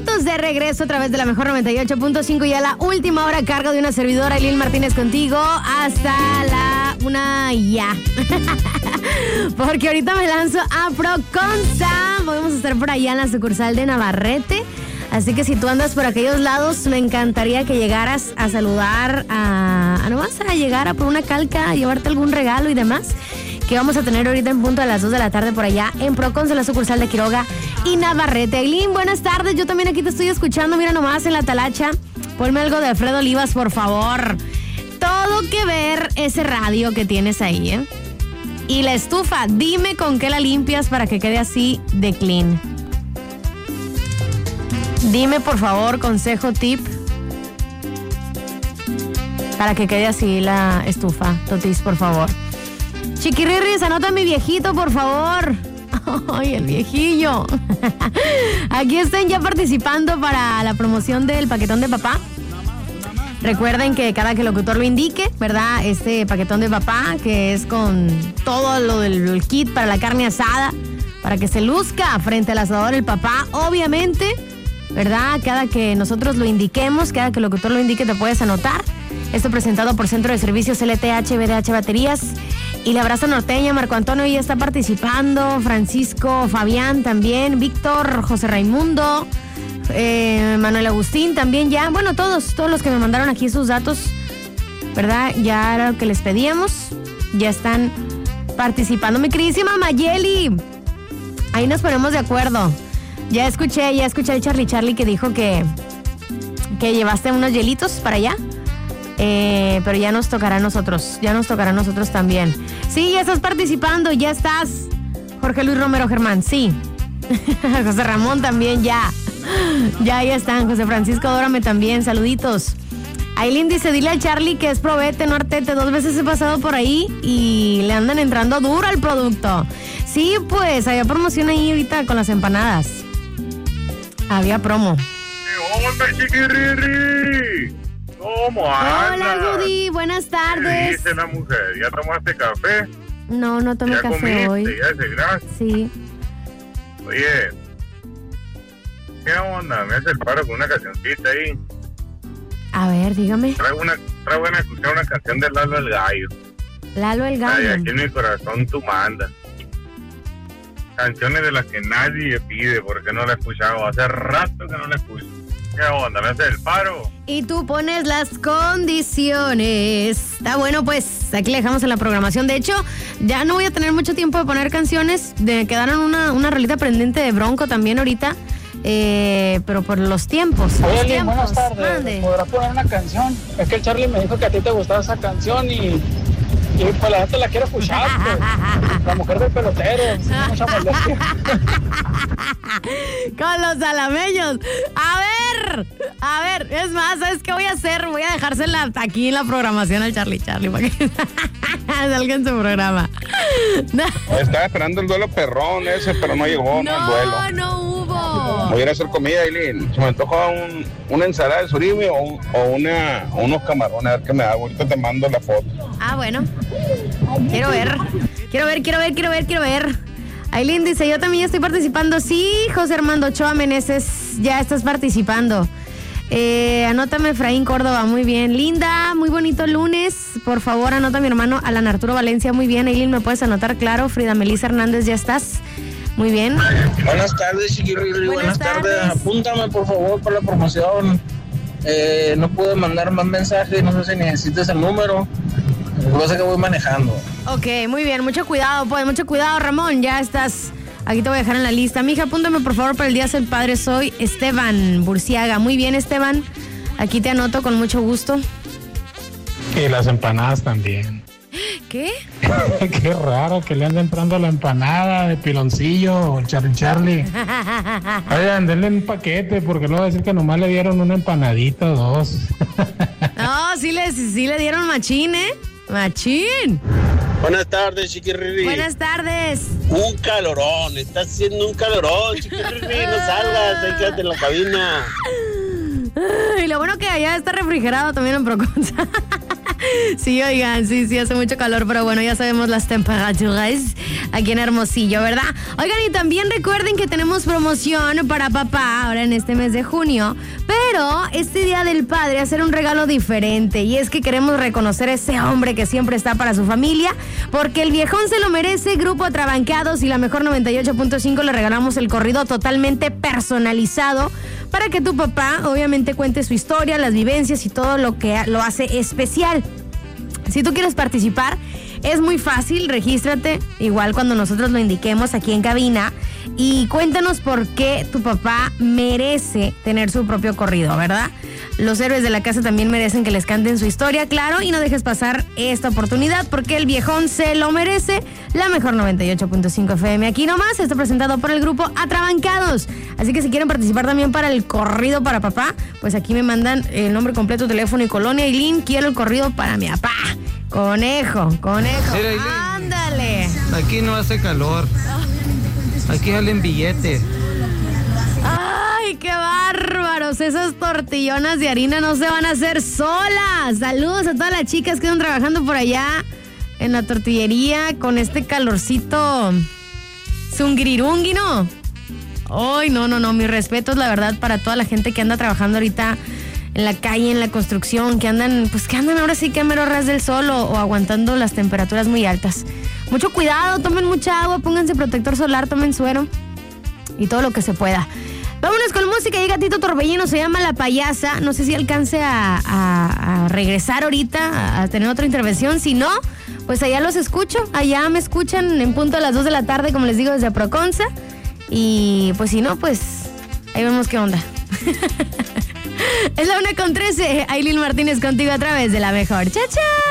minutos de regreso a través de la mejor 98.5 y a la última hora a cargo de una servidora, Aileen Martínez, contigo hasta la 1 ya. Porque ahorita me lanzo a Proconza. Podemos estar por allá en la sucursal de Navarrete. Así que si tú andas por aquellos lados, me encantaría que llegaras a saludar, nomás a llegar a por una calca, a llevarte algún regalo y demás, que vamos a tener ahorita en punto a las 2 de la tarde por allá en Proconza, la sucursal de Quiroga y Navarrete. Aileen, buenas tardes, yo también aquí te estoy escuchando, mira nomás en la talacha. Ponme algo de Alfredo Olivas, por favor. Todo que ver ese radio que tienes ahí, ¿eh? Y la estufa, dime con qué la limpias para que quede así de clean. Dime, por favor, consejo, tip, para que quede así la estufa. Totis, por favor. Chiquirrirris, anota a mi viejito, por favor. Ay, el viejillo. Aquí están ya participando para la promoción del paquetón de papá. Recuerden que cada que el locutor lo indique, ¿verdad? Este paquetón de papá, que es con todo lo del kit para la carne asada, para que se luzca frente al asador el papá, obviamente, ¿verdad? Cada que nosotros lo indiquemos, cada que el locutor lo indique, te puedes anotar. Esto presentado por Centro de Servicios LTH, BDH Baterías y La Brasa Norteña. Marco Antonio ya está participando, Francisco, Fabián también, Víctor, José Raimundo, Manuel Agustín también ya. Bueno, todos los que me mandaron aquí sus datos, ¿verdad? Ya era lo que les pedíamos, ya están participando. Mi queridísima Mayeli, ahí nos ponemos de acuerdo. Ya escuché a Charlie que dijo que llevaste unos hielitos para allá. Pero ya nos tocará a nosotros también. Sí, ya estás participando, ya estás. Jorge Luis Romero Germán, sí. José Ramón también, ya están. José Francisco Dórame también, saluditos. Aileen dice, dile a Charlie que es probete, no artete. 2 veces he pasado por ahí y le andan entrando duro al producto. Sí, pues, había promoción ahí ahorita con las empanadas. Había promo. ¡Hola, chiquirri! ¿Cómo andas? Hola, Rudy, buenas tardes. ¿Qué dice la mujer? ¿Ya tomaste café? No tomé café comiste, hoy. ¿Ya cenaste? Sí. Oye, ¿qué onda? Me hace el paro con una cancioncita ahí. A ver, dígame. Traigo una escuchar una canción de Lalo el Gallo. Lalo el Gallo. Ay, aquí en mi corazón tú mandas. Canciones de las que nadie pide porque no la he escuchado. Hace rato que no la escucho. ¿Qué onda? ¿Me hace el paro? Y tú pones las condiciones. Está bueno, pues aquí le dejamos en la programación. De hecho, ya no voy a tener mucho tiempo de poner canciones. Quedaron una rolita pendiente de Bronco también ahorita. Pero por los tiempos. Oye, buenas tardes. ¿Podrás poner una canción? Es que el Charlie me dijo que a ti te gustaba esa canción y pues la gente la quiere escuchar, pues. La mujer del pelotero, mucha molestia. Con los alameños. A ver, es más, ¿sabes qué voy a hacer? Voy a dejársela aquí en la programación al Charlie para que salga en su programa. Estaba esperando el duelo perrón ese, pero no llegó, no el duelo. No hubo. Voy a ir a hacer comida, Aileen. Se me antoja una ensalada de surimi o unos camarones, a ver qué me hago. Ahorita te mando la foto. Ah, bueno. Quiero ver. Aileen dice, yo también estoy participando. Sí, José Armando Ochoa Meneses, ya estás participando. Anótame Efraín Córdoba, muy bien. Linda, muy bonito lunes. Por favor, anota a mi hermano Alan Arturo Valencia, muy bien. Aileen, ¿me puedes anotar? Claro. Frida Melissa Hernández, ya estás. Muy bien. Buenas tardes, chiquirri. Buenas tardes. Apúntame, por favor, por la promoción. No puedo mandar más mensajes, no sé si necesitas el número. No sé que voy manejando. Ok, muy bien, mucho cuidado, Ramón, ya estás. Aquí te voy a dejar en la lista. Mija, apúntame por favor para el Día del Padre. Soy Esteban Burciaga. Muy bien, Esteban. Aquí te anoto con mucho gusto. Y las empanadas también. ¿Qué? Qué raro que le ande entrando la empanada de piloncillo, Charlie. Oigan, denle un paquete porque no va a decir que nomás le dieron una empanadita o 2. No, sí le dieron machín, ¿eh? Machín. Buenas tardes, chiquirri. Buenas tardes. Un calorón, está haciendo un calorón, chiquirri, no salgas, ahí quédate en la cabina. Y lo bueno que allá está refrigerado también en Proconza. Sí, oigan, sí, hace mucho calor, pero bueno, ya sabemos las temperaturas aquí en Hermosillo, ¿verdad? Oigan, y también recuerden que tenemos promoción para papá ahora en este mes de junio, pero este Día del Padre hacer un regalo diferente, y es que queremos reconocer a ese hombre que siempre está para su familia, porque el viejón se lo merece. Grupo Atrabancados y la Mejor 98.5 le regalamos el corrido totalmente personalizado para que tu papá obviamente cuente su historia, las vivencias y todo lo que lo hace especial. Si tú quieres participar, es muy fácil, regístrate igual cuando nosotros lo indiquemos aquí en cabina y cuéntanos por qué tu papá merece tener su propio corrido, ¿verdad? Los héroes de la casa también merecen que les canten su historia, claro, y no dejes pasar esta oportunidad porque el viejón se lo merece. La Mejor 98.5 FM aquí nomás está presentado por el grupo Atrabancados. Así que si quieren participar también para el corrido para papá, pues aquí me mandan el nombre completo, teléfono y colonia. Ailín, quiero el corrido para mi papá. Conejo. Mira, Ailín, ándale. aquí no hace calor. Aquí salen billetes. ¡Ay, qué bárbaros! Esas tortillonas de harina no se van a hacer solas. Saludos a todas las chicas que están trabajando por allá en la tortillería con este calorcito zungrirungui, ¿no? ¡Ay, no! Mis respetos, la verdad, para toda la gente que anda trabajando ahorita en la calle, en la construcción, que andan ahora sí que a mero ras del sol o aguantando las temperaturas muy altas. Mucho cuidado, tomen mucha agua, pónganse protector solar, tomen suero y todo lo que se pueda. Vámonos con música. Llega Tito Torbellino, se llama La Payasa. No sé si alcance a regresar ahorita a tener otra intervención. Si no, pues allá los escucho. Allá me escuchan en punto a las 2 de la tarde, como les digo, desde Proconza. Y pues si no, pues ahí vemos qué onda. Es la 1:13. Ailín Martínez contigo a través de La Mejor. ¡Chao, chao!